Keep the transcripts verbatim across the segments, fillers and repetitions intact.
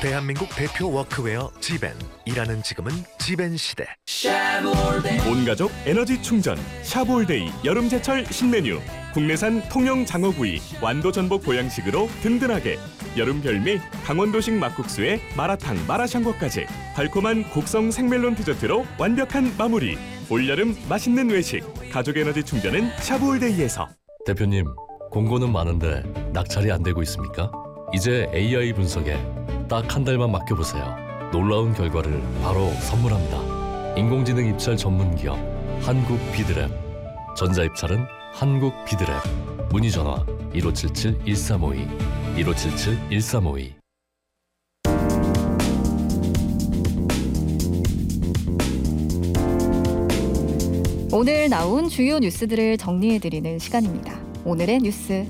대한민국 대표 워크웨어 지벤. 일하는 지금은 지벤 시대. 온가족 에너지 충전 샤볼데이 여름제철 신메뉴. 국내산 통영 장어구이 완도 전복 보양식으로 든든하게. 여름 별미 강원도식 막국수에 마라탕 마라샹궈까지 달콤한 곡성 생멜론 디저트로 완벽한 마무리. 올여름 맛있는 외식 가족 에너지 충전은 샤볼데이에서. 대표님, 공고는 많은데 낙찰이 안 되고 있습니까? 이제 에이아이 분석에 딱 한 달만 맡겨보세요. 놀라운 결과를 바로 선물합니다. 인공지능 입찰 전문 기업 한국 비드랩. 전자입찰은 한국 비드랩. 문의 전화 일오칠칠 일삼오이 일오칠칠 일삼오이. 오늘 나온 주요 뉴스들을 정리해드리는 시간입니다. 오늘의 뉴스.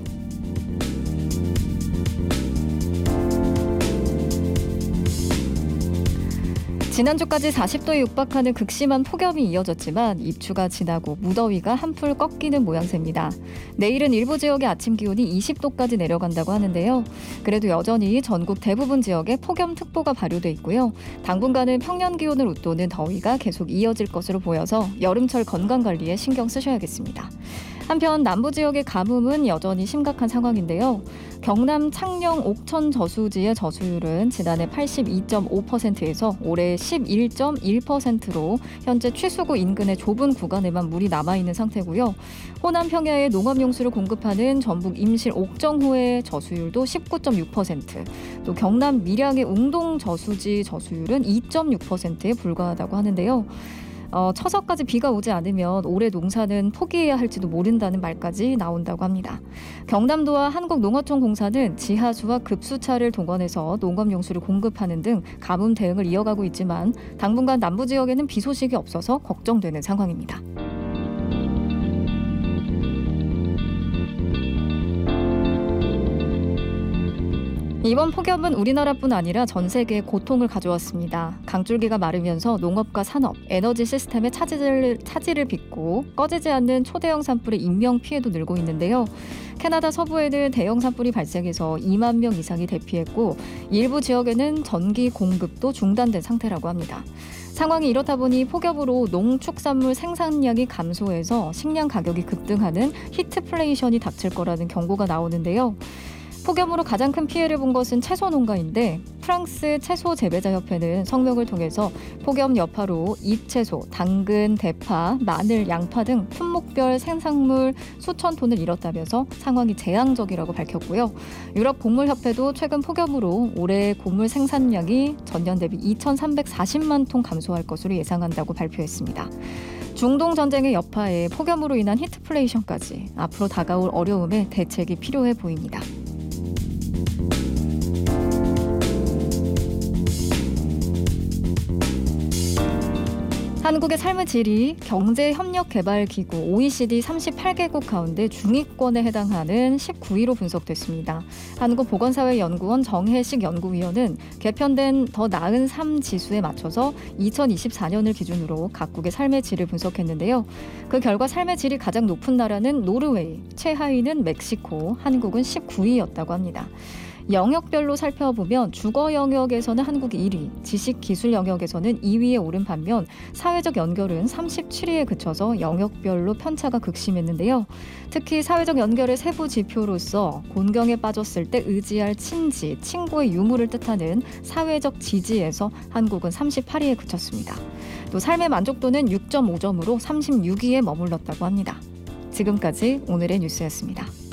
지난주까지 사십 도에 육박하는 극심한 폭염이 이어졌지만 입추가 지나고 무더위가 한풀 꺾이는 모양새입니다. 내일은 일부 지역의 아침 기온이 이십 도까지 내려간다고 하는데요. 그래도 여전히 전국 대부분 지역에 폭염특보가 발효돼 있고요. 당분간은 평년 기온을 웃도는 더위가 계속 이어질 것으로 보여서 여름철 건강관리에 신경 쓰셔야겠습니다. 한편 남부 지역의 가뭄은 여전히 심각한 상황인데요. 경남 창녕 옥천 저수지의 저수율은 지난해 팔십이 점 오 퍼센트에서 올해 십일 점 일 퍼센트로 현재 취수구 인근의 좁은 구간에만 물이 남아있는 상태고요. 호남 평야에 농업용수를 공급하는 전북 임실 옥정호의 저수율도 십구 점 육 퍼센트, 또 경남 밀양의 웅동 저수지 저수율은 이 점 육 퍼센트에 불과하다고 하는데요. 어, 처서까지 비가 오지 않으면 올해 농사는 포기해야 할지도 모른다는 말까지 나온다고 합니다. 경남도와 한국농어촌공사는 지하수와 급수차를 동원해서 농업용수를 공급하는 등 가뭄 대응을 이어가고 있지만 당분간 남부 지역에는 비 소식이 없어서 걱정되는 상황입니다. 이번 폭염은 우리나라뿐 아니라 전 세계에 고통을 가져왔습니다. 강줄기가 마르면서 농업과 산업, 에너지 시스템의 차질을, 차질을 빚고 꺼지지 않는 초대형 산불의 인명 피해도 늘고 있는데요. 캐나다 서부에는 대형 산불이 발생해서 이만 명 이상이 대피했고 일부 지역에는 전기 공급도 중단된 상태라고 합니다. 상황이 이렇다 보니 폭염으로 농축산물 생산량이 감소해서 식량 가격이 급등하는 히트플레이션이 닥칠 거라는 경고가 나오는데요. 폭염으로 가장 큰 피해를 본 것은 채소 농가인데 프랑스 채소 재배자 협회는 성명을 통해서 폭염 여파로 잎채소, 당근, 대파, 마늘, 양파 등 품목별 생산물 수천 톤을 잃었다면서 상황이 재앙적이라고 밝혔고요. 유럽 곡물협회도 최근 폭염으로 올해 곡물 생산량이 전년 대비 이천삼백사십만 톤 감소할 것으로 예상한다고 발표했습니다. 중동 전쟁의 여파에 폭염으로 인한 히트플레이션까지 앞으로 다가올 어려움에 대책이 필요해 보입니다. 한국의 삶의 질이 경제협력개발기구 오이시디 삼십팔 개국 가운데 중위권에 해당하는 십구 위로 분석됐습니다. 한국보건사회연구원 정혜식 연구위원은 개편된 더 나은 삶 지수에 맞춰서 이천이십사 년을 기준으로 각국의 삶의 질을 분석했는데요. 그 결과 삶의 질이 가장 높은 나라는 노르웨이, 최하위는 멕시코, 한국은 십구 위였다고 합니다. 영역별로 살펴보면 주거 영역에서는 한국이 일 위, 지식 기술 영역에서는 이 위에 오른 반면 사회적 연결은 삼십칠 위에 그쳐서 영역별로 편차가 극심했는데요. 특히 사회적 연결의 세부 지표로서 곤경에 빠졌을 때 의지할 친지, 친구의 유무를 뜻하는 사회적 지지에서 한국은 삼십팔 위에 그쳤습니다. 또 삶의 만족도는 육 점 오 점으로 삼십육 위에 머물렀다고 합니다. 지금까지 오늘의 뉴스였습니다.